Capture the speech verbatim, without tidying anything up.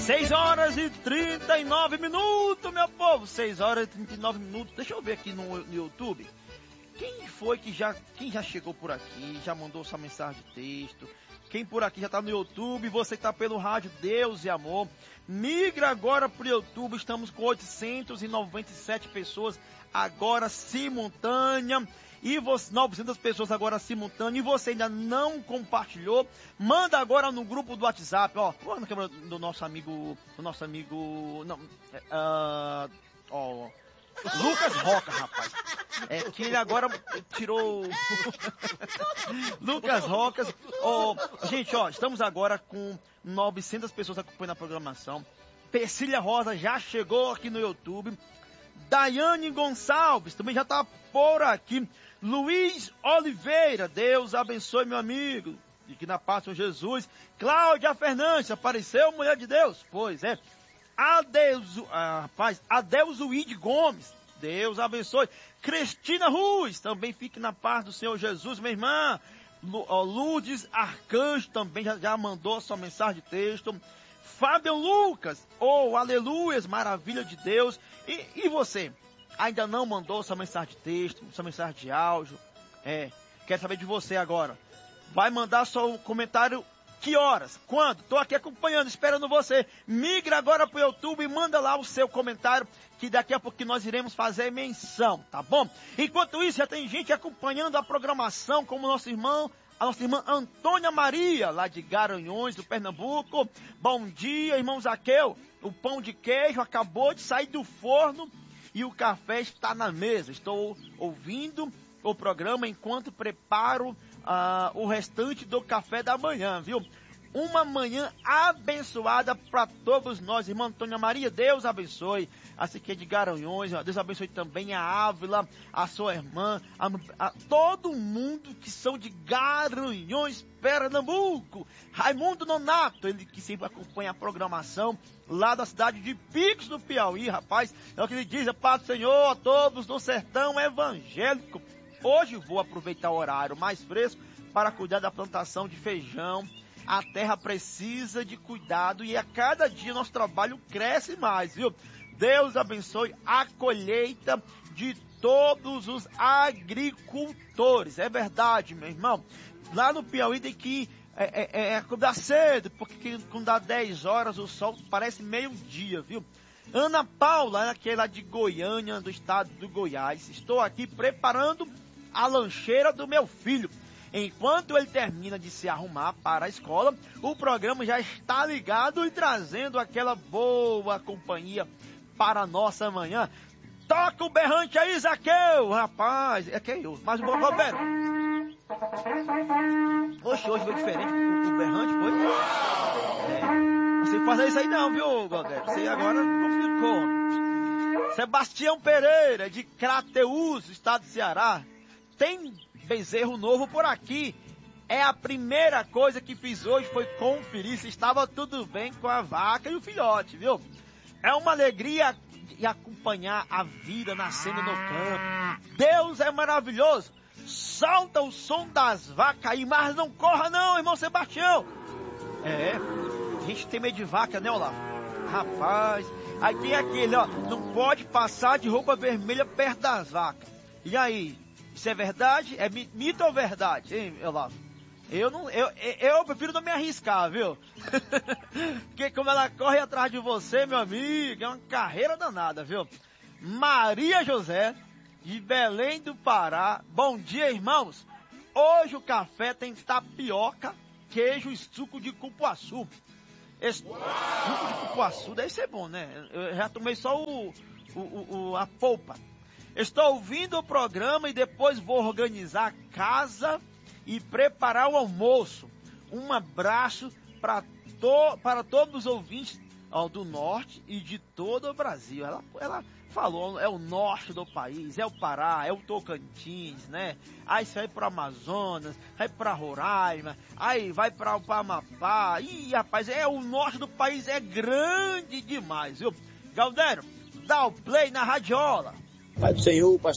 seis horas e trinta e nove minutos, meu povo. seis horas e trinta e nove minutos. Deixa eu ver aqui no, no YouTube. Quem foi que já, quem já chegou por aqui, já mandou sua mensagem de texto? Quem por aqui já está no YouTube, você que está pelo rádio Deus e Amor, migra agora para o YouTube. Estamos com oitocentas e noventa e sete pessoas agora simultânea. E você, novecentas pessoas agora simultâneo, e você ainda não compartilhou, manda agora no grupo do WhatsApp, ó, na câmera do nosso amigo, do nosso amigo, não, uh, ó, Lucas Roca, rapaz, é que ele agora tirou, Lucas Rocas, ó, gente, ó, estamos agora com novecentas pessoas acompanhando a programação, Persília Rosa já chegou aqui no YouTube, Daiane Gonçalves também já tá por aqui. Luiz Oliveira, Deus abençoe meu amigo. E que na paz com Jesus. Cláudia Fernandes, apareceu mulher de Deus? Pois é. Adeus, ah, rapaz, Adeusuíde Gomes, Deus abençoe. Cristina Ruiz, também fique na paz do Senhor Jesus, minha irmã. Lourdes Arcanjo também já, já mandou sua mensagem de texto. Fábio Lucas, oh, aleluias, maravilha de Deus. E, e você, ainda não mandou sua mensagem de texto, sua mensagem de áudio? É, quero saber de você agora. Vai mandar seu comentário, que horas? Quando? Tô aqui acompanhando, esperando você. Migra agora pro YouTube e manda lá o seu comentário, que daqui a pouco nós iremos fazer menção, tá bom? Enquanto isso, já tem gente acompanhando a programação, como nosso irmão, a nossa irmã Antônia Maria, lá de Garanhões, do Pernambuco. Bom dia, irmão Zaqueu. O pão de queijo acabou de sair do forno e o café está na mesa. Estou ouvindo o programa enquanto preparo uh, o restante do café da manhã, viu? Uma manhã abençoada para todos nós, irmã Antônia Maria, Deus abençoe. A Siqueira de Garanhões, Deus abençoe também a Ávila, a sua irmã, a, a todo mundo que são de Garanhões, Pernambuco. Raimundo Nonato, ele que sempre acompanha a programação lá da cidade de Picos do Piauí, rapaz. É o que ele diz, é Pai do Senhor a todos do sertão evangélico. Hoje vou aproveitar o horário mais fresco para cuidar da plantação de feijão. A terra precisa de cuidado e a cada dia nosso trabalho cresce mais, viu? Deus abençoe a colheita de todos os agricultores. É verdade, meu irmão. Lá no Piauí tem que é, é, é, acordar cedo, porque quando dá dez horas o sol parece meio-dia, viu? Ana Paula, que é lá de Goiânia, do estado do Goiás. Estou aqui preparando a lancheira do meu filho. Enquanto ele termina de se arrumar para a escola, o programa já está ligado e trazendo aquela boa companhia para a nossa manhã. Toca o berrante aí, Zaqueu! Rapaz, é que é eu. Mas o bom Roberto. Oxe, hoje foi diferente o, o berrante, foi? É. Você fazer isso aí não, viu, Roberto? Você agora complicou. Sebastião Pereira, de Crateús, estado do Ceará. Tem bezerro novo por aqui. É a primeira coisa que fiz hoje foi conferir se estava tudo bem com a vaca e o filhote, viu? É uma alegria de acompanhar a vida nascendo no campo. Deus é maravilhoso. Solta o som das vacas aí, mas não corra não, irmão Sebastião. É, a gente tem medo de vaca, né, Olavo? Rapaz, aí tem aquele, ó, não pode passar de roupa vermelha perto das vacas. E aí? Isso é verdade? É mito ou verdade, hein, Olavo? Eu não, eu, eu prefiro não me arriscar, viu? Porque como ela corre atrás de você, meu amigo, é uma carreira danada, viu? Maria José, de Belém do Pará. Bom dia, irmãos. Hoje o café tem tapioca, queijo e suco de cupuaçu. Esse suco de cupuaçu deve ser bom, né? Eu já tomei só o, o, o, a polpa. Estou ouvindo o programa e depois vou organizar a casa e preparar o almoço. Um abraço para to, para todos os ouvintes ó, do norte e de todo o Brasil. Ela, ela falou, é o norte do país, é o Pará, é o Tocantins, né? Aí você vai para o Amazonas, vai para Roraima, aí vai para o Amapá. Ih, rapaz, é o norte do país, é grande demais, viu? Galdério, dá o play na radiola. Pai do Senhor,